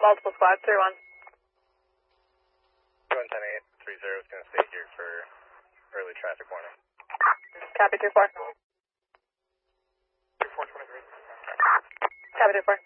multiple squads, 3-1. 110-830 is going to stay here for early traffic warning. Copy 2-4. 2423. Copy 2-4.